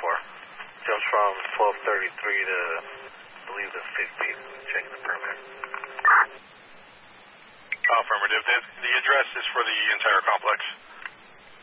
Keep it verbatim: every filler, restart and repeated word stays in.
for? Jumps from twelve thirty-three to, I believe, the fifteenth. Check the permit. Affirmative. The, the address is for the entire complex.